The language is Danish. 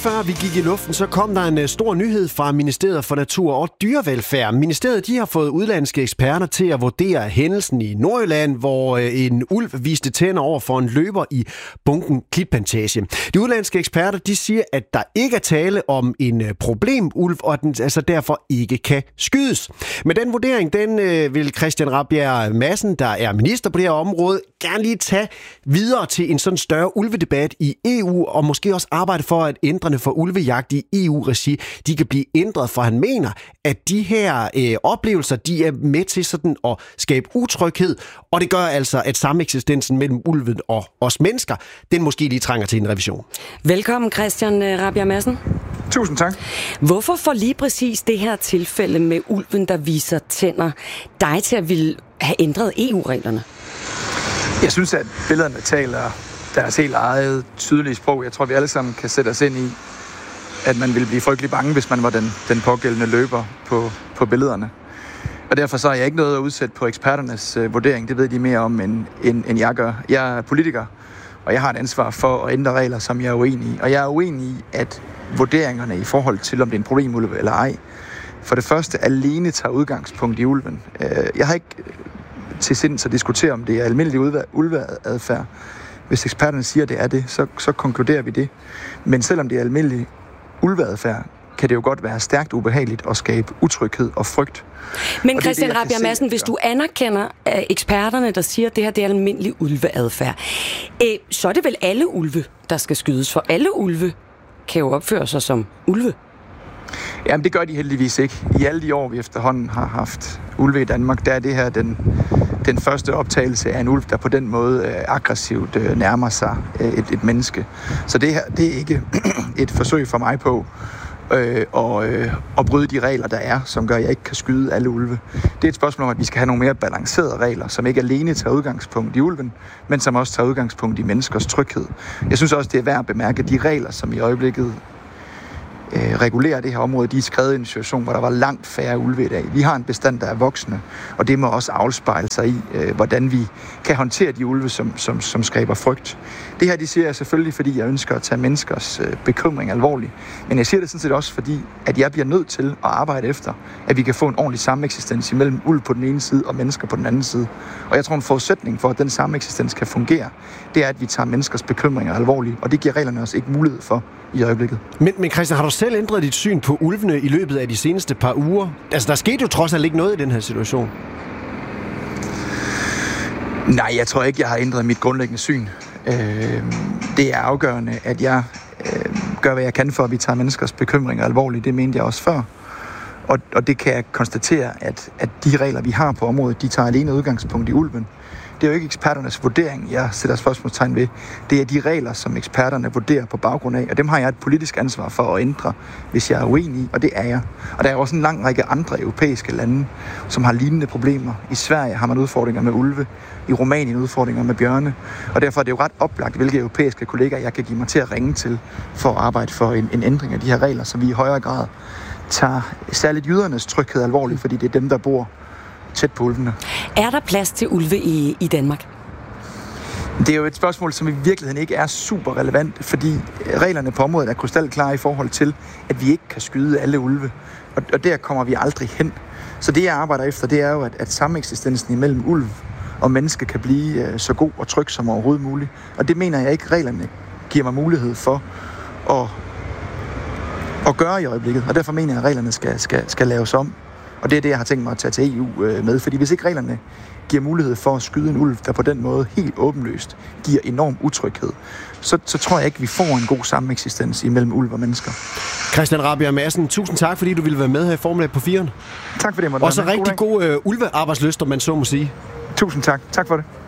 før vi gik i luften, så kom der en stor nyhed fra Ministeriet for Natur og Dyrevelfærd. Ministeriet de har fået udlandske eksperter til at vurdere hændelsen i Nordjylland, hvor en ulv viste tænder over for en løber i Bunken Klitplantage. De udlandske eksperter de siger, at der ikke er tale om en problemulv, og at den altså derfor ikke kan skydes. Men den vurdering, den vil Christian Rabjerg Madsen, der er minister på det her område, gerne lige tage videre til en sådan større ulvedebat i EU, og måske også arbejde for, at ændrene for ulvejagt i EU-regi, de kan blive ændret, for han mener, at de her oplevelser, de er med til sådan at skabe utryghed, og det gør altså, at sameksistensen mellem ulven og os mennesker, den måske lige trænger til en revision. Velkommen, Christian Rabjerg Madsen. Tusind tak. Hvorfor får lige præcis det her tilfælde med ulven, der viser tænder, dig til at ville have ændret EU-reglerne? Jeg synes, at billederne taler deres helt eget tydelige sprog. Jeg tror, vi alle sammen kan sætte os ind i, at man ville blive frygtelig bange, hvis man var den pågældende løber på billederne. Og derfor så er jeg ikke noget at udsætte på eksperternes vurdering. Det ved de mere om, end jeg gør. Jeg er politiker, og jeg har et ansvar for at ændre regler, som jeg er uenig i. Og jeg er uenig i, at vurderingerne i forhold til, om det er en problemulv eller ej, for det første alene tager udgangspunkt i ulven. Jeg har ikke til sinds at diskutere, om det er almindelig ulveadfærd. Hvis eksperterne siger, at det er det, så konkluderer vi det. Men selvom det er almindelig ulveadfærd, kan det jo godt være stærkt ubehageligt og skabe utryghed og frygt. Men Christian Rabjerg Madsen, hvis du anerkender eksperterne, der siger, at det her det er almindelig ulveadfærd, så er det vel alle ulve, der skal skydes, for alle ulve kan jo opføre sig som ulve. Jamen, det gør de heldigvis ikke. I alle de år, vi efterhånden har haft ulve i Danmark, der er det her den første optagelse af en ulv, der på den måde aggressivt nærmer sig et menneske. Så det her, det er ikke et forsøg for mig på at bryde de regler, der er, som gør, at jeg ikke kan skyde alle ulve. Det er et spørgsmål om, at vi skal have nogle mere balancerede regler, som ikke alene tager udgangspunkt i ulven, men som også tager udgangspunkt i menneskers tryghed. Jeg synes også, det er værd at bemærke, at de regler, som i øjeblikket regulere det her område, de er skrevet i en situation, hvor der var langt færre ulve i dag. Vi har en bestand, der er voksne, og det må også afspejle sig i, hvordan vi kan håndtere de ulve, som skaber frygt. Det her, det siger jeg selvfølgelig, fordi jeg ønsker at tage menneskers bekymring alvorligt. Men jeg siger det sådan set også, fordi at jeg bliver nødt til at arbejde efter, at vi kan få en ordentlig sameksistens imellem ulv på den ene side og mennesker på den anden side. Og jeg tror, en forudsætning for, at den sameksistens kan fungere, det er, at vi tager menneskers bekymringer alvorligt, og det giver reglerne også ikke mulighed for i øjeblikket. Men Christian, har du selv ændret dit syn på ulvene i løbet af de seneste par uger? Altså, der skete jo trods alt ikke noget i den her situation. Nej, jeg tror ikke, jeg har ændret mit grundlæggende syn. Det er afgørende, at jeg gør, hvad jeg kan for, at vi tager menneskers bekymringer alvorligt. Det mente jeg også før. Og det kan jeg konstatere, at de regler, vi har på området, de tager alene udgangspunkt i ulven. Det er jo ikke eksperternes vurdering, jeg sætter spørgsmålstegn ved. Det er de regler, som eksperterne vurderer på baggrund af, og dem har jeg et politisk ansvar for at ændre, hvis jeg er uenig i, og det er jeg. Og der er også en lang række andre europæiske lande, som har lignende problemer. I Sverige har man udfordringer med ulve, i Rumænien udfordringer med bjørne, og derfor er det jo ret oplagt, hvilke europæiske kolleger jeg kan give mig til at ringe til for at arbejde for en ændring af de her regler, så vi i højere grad tager særligt jydernes tryghed alvorligt, fordi det er dem, der bor tæt på ulvene. Er der plads til ulve i Danmark? Det er jo et spørgsmål, som i virkeligheden ikke er super relevant, fordi reglerne på området er krystalklare i forhold til, at vi ikke kan skyde alle ulve. Og der kommer vi aldrig hen. Så det, jeg arbejder efter, det er jo, at sameksistensen imellem ulv og menneske kan blive så god og tryg som overhovedet muligt. Og det mener jeg ikke, reglerne giver mig mulighed for at gøre i øjeblikket. Og derfor mener jeg, at reglerne skal laves om. Og det er det, jeg har tænkt mig at tage til EU med. Fordi hvis ikke reglerne giver mulighed for at skyde en ulv, der på den måde helt åbenlyst giver enorm utryghed, så tror jeg ikke, vi får en god sameksistens imellem ulv og mennesker. Christian Rabjerg Madsen, tusind tak, fordi du ville være med her i formiddag på 4'eren. Tak for det, måtte. Og så rigtig god ulvearbejdslyst, om man så må sige. Tusind tak. Tak for det.